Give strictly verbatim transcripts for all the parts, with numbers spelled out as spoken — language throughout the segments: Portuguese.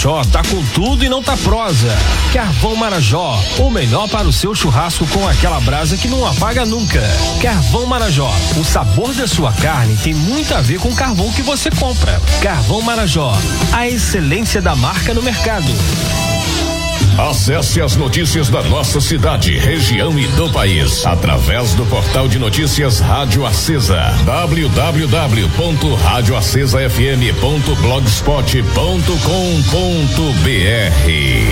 Marajó tá com tudo e não tá prosa. Carvão Marajó, o melhor para o seu churrasco com aquela brasa que não apaga nunca. Carvão Marajó, o sabor da sua carne tem muito a ver com o carvão que você compra. Carvão Marajó, a excelência da marca no mercado. Acesse as notícias da nossa cidade, região e do país através do portal de notícias Rádio Acesa, w w w ponto rádio acesa f m ponto blogspot ponto com ponto b r.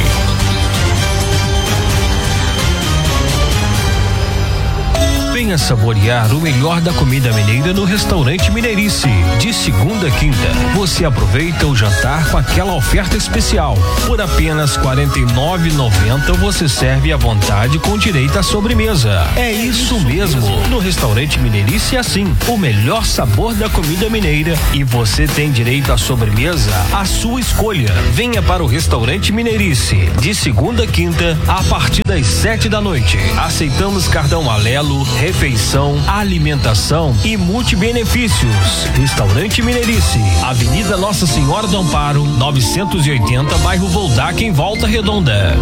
Venha saborear o melhor da comida mineira no Restaurante Mineirice. De segunda a quinta, você aproveita o jantar com aquela oferta especial. Por apenas quarenta e nove reais e noventa centavos você serve à vontade com direito à sobremesa. É isso mesmo. No Restaurante Mineirice é assim, o melhor sabor da comida mineira e você tem direito à sobremesa à sua escolha. Venha para o Restaurante Mineirice, de segunda a quinta, a partir das sete da noite. Aceitamos cartão Alelo, refeição, alimentação e multibenefícios. Restaurante Mineirice, Avenida Nossa Senhora do Amparo, novecentos e oitenta, bairro Voldac, em Volta Redonda.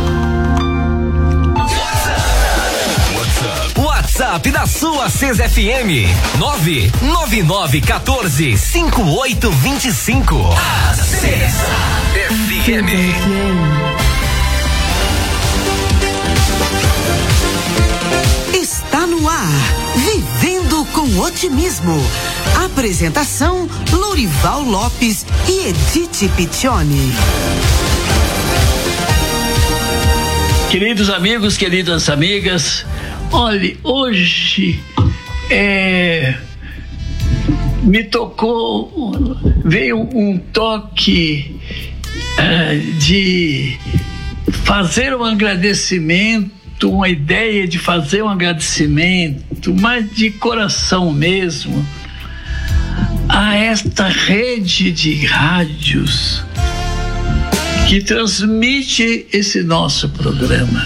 WhatsApp da sua Acesa F M, nove nove nove um quatro cinco oito dois cinco. Acesa F M. Está no ar, Vivendo com Otimismo. Apresentação: Lourival Lopes e Edith Piccioni. Queridos amigos, queridas amigas, olhe, hoje é, me tocou, veio um toque é, de fazer um agradecimento, uma ideia de fazer um agradecimento, mas de coração mesmo, a esta rede de rádios que transmite esse nosso programa.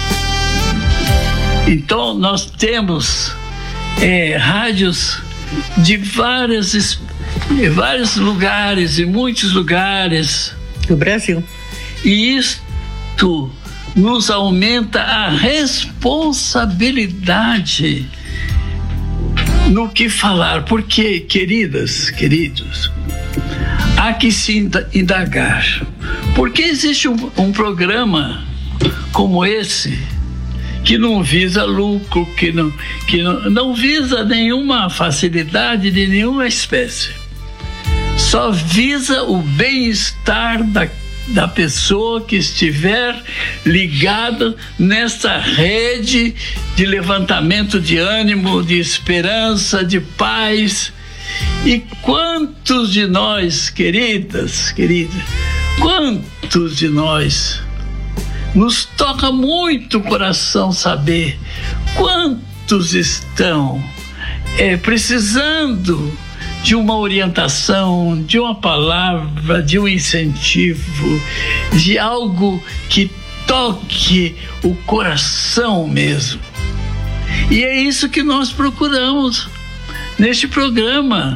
Então nós temos é, rádios de várias, vários lugares, e muitos lugares do Brasil. E isto nos aumenta a responsabilidade no que falar, porque, queridas, queridos, há que se indagar. Por que existe um, um programa como esse que não visa lucro, que não, que não, não visa nenhuma facilidade de nenhuma espécie, só visa o bem-estar da da pessoa que estiver ligada nessa rede de levantamento de ânimo, de esperança, de paz. E quantos de nós, queridas, queridas, quantos de nós nos toca muito o coração saber quantos estão é, precisando de uma orientação, de uma palavra, de um incentivo, de algo que toque o coração mesmo. E é isso que nós procuramos neste programa.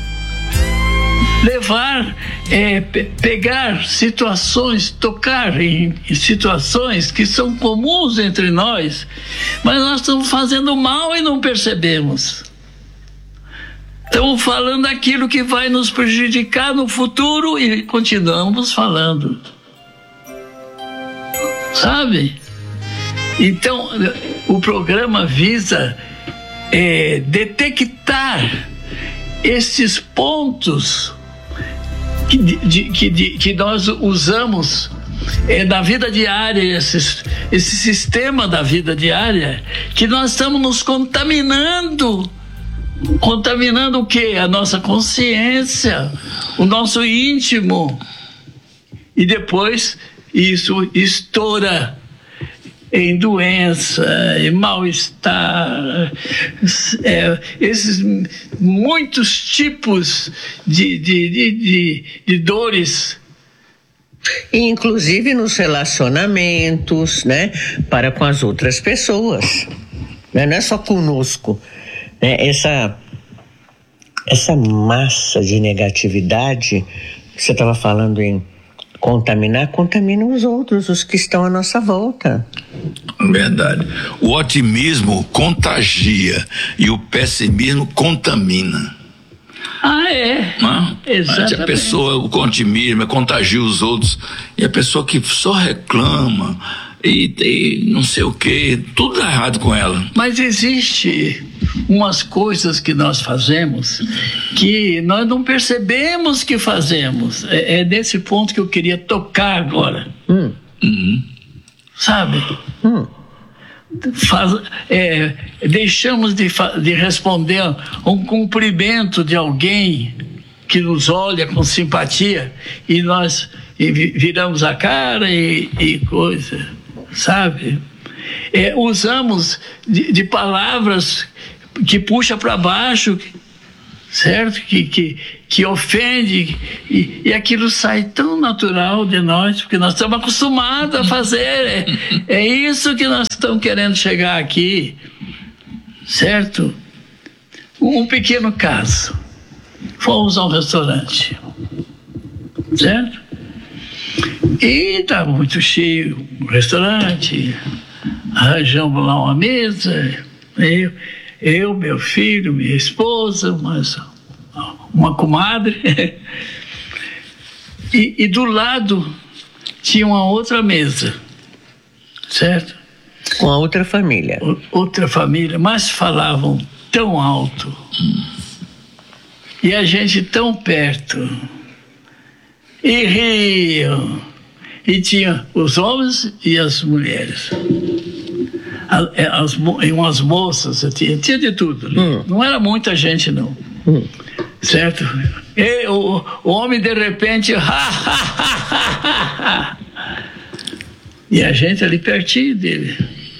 Levar, é, pe- pegar situações, tocar em, em situações que são comuns entre nós, mas nós estamos fazendo mal e não percebemos. Estamos falando aquilo que vai nos prejudicar no futuro e continuamos falando. Sabe? Então, o programa visa é, detectar esses pontos que, de, que, de, que nós usamos é, na vida diária, esse, esse sistema da vida diária, que nós estamos nos contaminando. Contaminando o quê? A nossa consciência, o nosso íntimo. E depois isso estoura em doença, em mal-estar, é, esses muitos tipos de, de, de, de, de dores. Inclusive nos relacionamentos, né? Para com as outras pessoas. Né? Não é só conosco. Né? Essa, essa massa de negatividade, você estava falando em Contaminar, contamina os outros, os que estão à nossa volta. Verdade. O otimismo contagia e o pessimismo contamina. Ah, é? Não? Exatamente. A pessoa, o otimismo contagia os outros, e a pessoa que só reclama e, e não sei o que, tudo dá errado com ela. Mas existe umas coisas que nós fazemos que nós não percebemos que fazemos. É, é nesse ponto que eu queria tocar agora. Hum. Uhum. Sabe? Hum. Faz, é, deixamos de, de responder um cumprimento de alguém que nos olha com simpatia e nós e viramos a cara e, e coisa, sabe? É, usamos de, de palavras que puxa para baixo, certo? Que, que, que ofende, e, e aquilo sai tão natural de nós, porque nós estamos acostumados a fazer. É, é isso que nós estamos querendo chegar aqui, certo? Um pequeno caso. Fomos a um restaurante, certo? E estava muito cheio o restaurante, arranjamos lá uma mesa, eu, eu meu filho, minha esposa, mas uma comadre, e, e do lado tinha uma outra mesa, certo? Com a outra família. O, outra família, mas falavam tão alto, e a gente tão perto, e riam, e tinha os homens e as mulheres, as, e umas moças, tinha, tinha de tudo, hum. Não era muita gente não. Hum. Certo? E o, o homem de repente e a gente ali pertinho dele.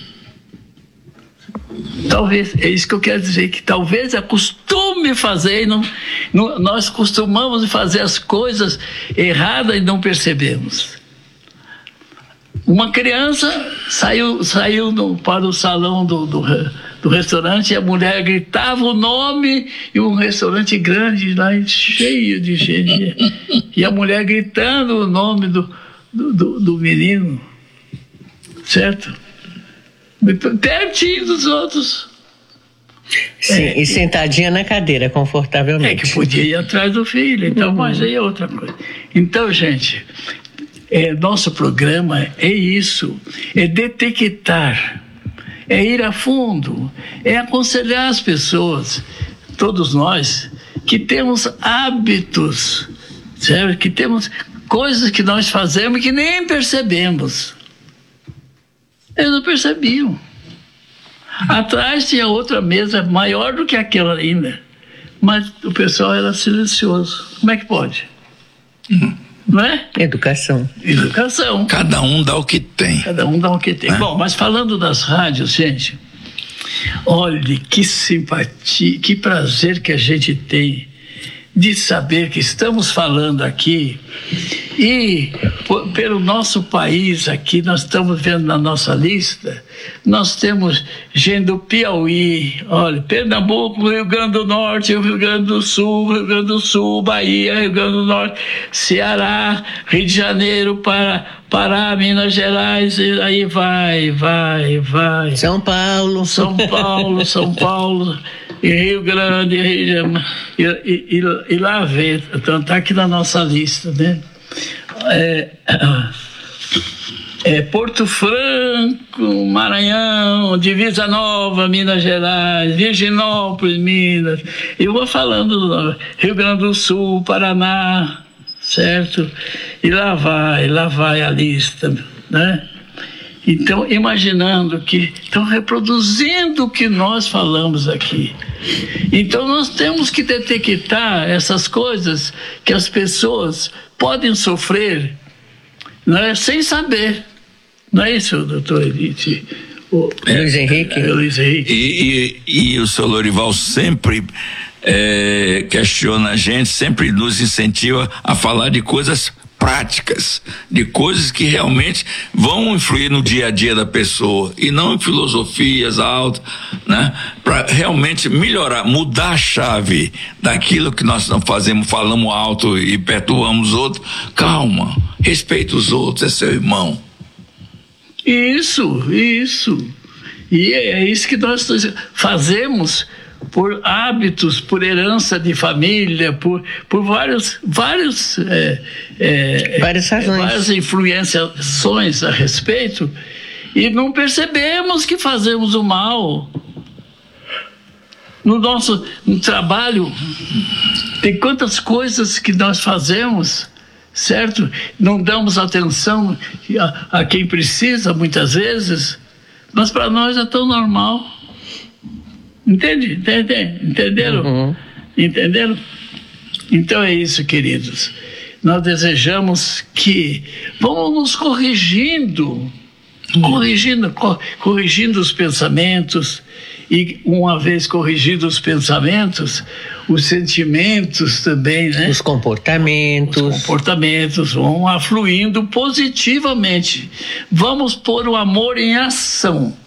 Talvez, é isso que eu quero dizer, que talvez acostume fazer, não, não, nós costumamos fazer as coisas erradas e não percebemos. Uma criança saiu, saiu no, para o salão do, do do restaurante, e a mulher gritava o nome, e um restaurante grande lá, cheio de gente, e a mulher gritando o nome do, do, do, do menino, certo? Pertinho dos outros. Sim, é, e sentadinha na cadeira, confortavelmente. É que podia ir atrás do filho, então, uhum. Mas aí é outra coisa. Então, gente, é, nosso programa é isso, é detectar, é ir a fundo, é aconselhar as pessoas, todos nós, que temos hábitos, certo? Que temos coisas que nós fazemos que nem percebemos. Eles não percebiam. Atrás tinha outra mesa maior do que aquela ainda, mas o pessoal era silencioso. Como é que pode? Uhum. Não é? Educação. Educação. Cada um dá o que tem. Cada um dá o que tem. É. Bom, mas falando das rádios, gente, olhe que simpatia, que prazer que a gente tem de saber que estamos falando aqui e por, pelo nosso país aqui, nós estamos vendo na nossa lista, nós temos gente do Piauí, olha, Pernambuco, Rio Grande do Norte, Rio Grande do Sul, Rio Grande do Sul, Bahia, Rio Grande do Norte, Ceará, Rio de Janeiro, Pará, Pará, Minas Gerais, e aí vai, vai, vai. São Paulo. São Paulo, São Paulo. E Rio Grande, Rio, e, e, e, e lá vê, então está aqui na nossa lista, né? É, é Porto Franco, Maranhão, Divisa Nova, Minas Gerais, Virginópolis, Minas, eu vou falando Rio Grande do Sul, Paraná, certo? E lá vai, lá vai a lista, né? Então, imaginando que estão reproduzindo o que nós falamos aqui. Então, nós temos que detectar essas coisas que as pessoas podem sofrer, não é, sem saber. Não é isso, doutor Edith? O, é, Luiz Henrique. É, Luiz Henrique. E, e, e o senhor Lorival sempre é, questiona a gente, sempre nos incentiva a falar de coisas práticas, de coisas que realmente vão influir no dia a dia da pessoa e não em filosofias altas, né? Para realmente melhorar, mudar a chave daquilo que nós não fazemos, falamos alto e perturbamos os outros. Calma, respeita os outros, é seu irmão. Isso, isso. E é isso que nós fazemos por hábitos, por herança de família, por, por vários, vários, é, é, várias razões. várias influenciações a respeito, e não percebemos que fazemos o mal. No nosso no trabalho, tem quantas coisas que nós fazemos, certo? Não damos atenção a, a quem precisa, muitas vezes, mas para nós é tão normal. Entende? Entende? Entenderam? Uhum. Entenderam? Então é isso, queridos. Nós desejamos que vamos nos corrigindo, corrigindo, co- corrigindo os pensamentos, e uma vez corrigidos os pensamentos, os sentimentos também, né? Os comportamentos. Os comportamentos vão afluindo positivamente. Vamos pôr o amor em ação.